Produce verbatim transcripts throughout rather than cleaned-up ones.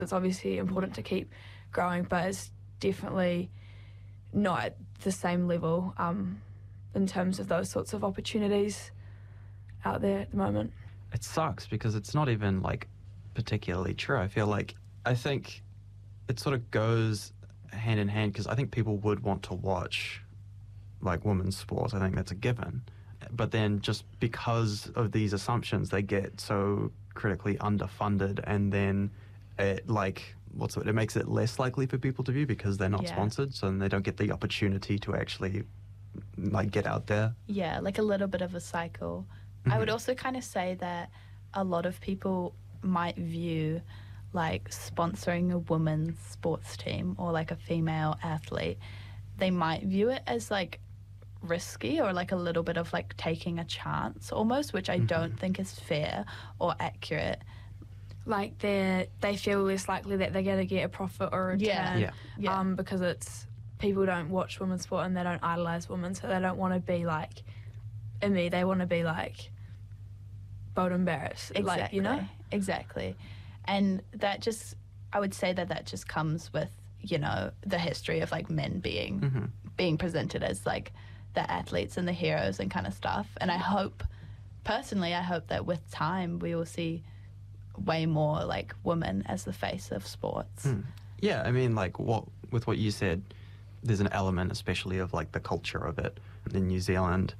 It's obviously important to keep growing, but it's definitely not at the same level um, in terms of those sorts of opportunities out there at the moment. It sucks because it's not even like particularly true. I feel like I think it sort of goes hand in hand because I think people would want to watch like women's sports. I think that's a given. But then just because of these assumptions, they get so critically underfunded, and then it like what's it? It makes it less likely for people to view because they're not Yeah. sponsored, so then they don't get the opportunity to actually like get out there. Yeah, like a little bit of a cycle. I would also kind of say that a lot of people might view like sponsoring a women's sports team or like a female athlete, they might view it as like risky or like a little bit of like taking a chance almost, which I Mm-hmm. don't think is fair or accurate. Like they they feel less likely that they're going to get a profit or a return Yeah. Yeah. Yeah. Um, because it's people don't watch women's sport and they don't idolise women, so they don't want to be like in me. They want to be like Bolden Barrett, Exactly. like, you know. Exactly. And that just, I would say that that just comes with, you know, the history of like men being Mm-hmm. being presented as like the athletes and the heroes and kind of stuff. And I hope, personally, I hope that with time we will see way more like women as the face of sports. Mm. Yeah, I mean, like what with what you said, there's an element, especially of like the culture of it in New Zealand,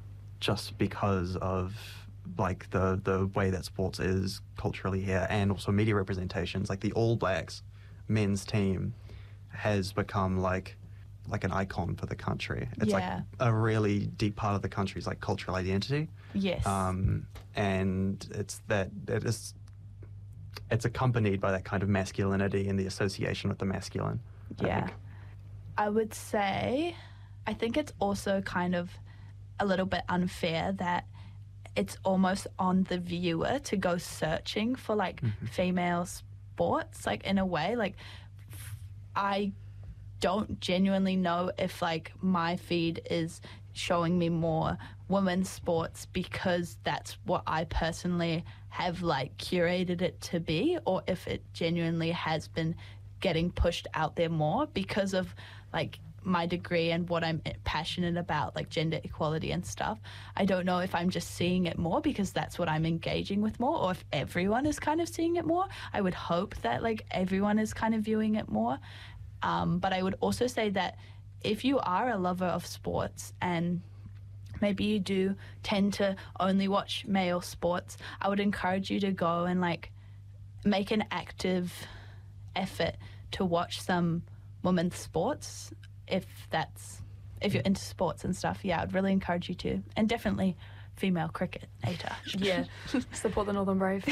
just because of like the the way that sports is culturally here, and also media representations. Like the All Blacks men's team has become like like an icon for the country. It's Yeah. like a really deep part of the country's like cultural identity. Yes. Um, and it's that it is it's accompanied by that kind of masculinity and the association with the masculine. I Yeah. think. I would say, I think it's also kind of a little bit unfair that it's almost on the viewer to go searching for like Mhm. female sports, like in a way. Like, f- I don't genuinely know if like my feed is showing me more women's sports because that's what I personally have like curated it to be, or if it genuinely has been getting pushed out there more because of like my degree and what I'm passionate about, like gender equality and stuff. I don't know if I'm just seeing it more because that's what I'm engaging with more, or if everyone is kind of seeing it more. I would hope that like everyone is kind of viewing it more. Um, but I would also say that if you are a lover of sports and maybe you do tend to only watch male sports, I would encourage you to go and like make an active effort to watch some women's sports if that's if you're into sports and stuff. Yeah, I'd really encourage you to. And definitely female cricket, Ata. Yeah, support the Northern Brave.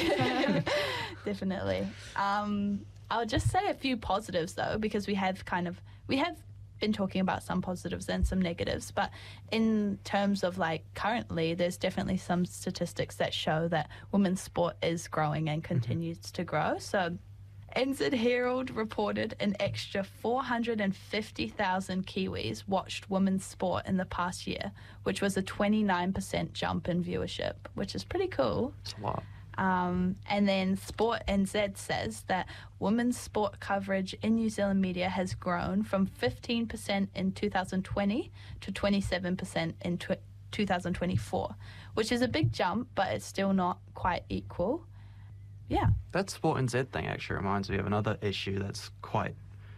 Definitely. Um, I'll just say a few positives though, because we have kind of we have been talking about some positives and some negatives, but in terms of like currently, there's definitely some statistics that show that women's sport is growing and continues to grow. So N Z Herald reported an extra four hundred fifty thousand Kiwis watched women's sport in the past year, which was a twenty-nine percent jump in viewership, which is pretty cool. It's a lot. Um, and then Sport N Z says that women's sport coverage in New Zealand media has grown from fifteen percent in two thousand twenty to twenty-seven percent in tw- two thousand twenty-four, which is a big jump, but it's still not quite equal. Yeah. That Sport N Z thing actually reminds me of another issue that's quite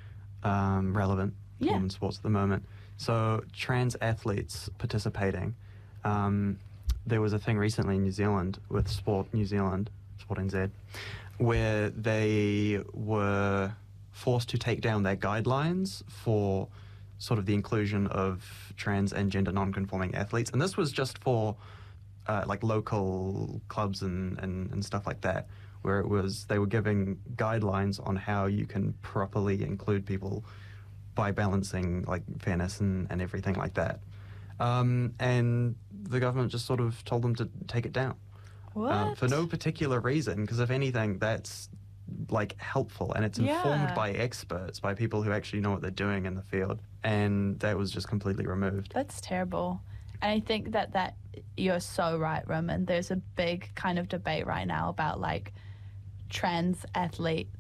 um, relevant to Yeah. women's sports at the moment. So trans athletes participating. Um, there was a thing recently in New Zealand with Sport New Zealand, Sport N Z, where they were forced to take down their guidelines for sort of the inclusion of trans and gender non-conforming athletes. And this was just for uh, like local clubs and, and, and stuff like that, where it was they were giving guidelines on how you can properly include people by balancing like fairness and, and everything like that. Um, and the government just sort of told them to take it down. What? Um, for no particular reason, because if anything, that's like helpful and it's informed Yeah. by experts, by people who actually know what they're doing in the field. And that was just completely removed. That's terrible. And I think that, that you're so right, Roman. There's a big kind of debate right now about like trans athletes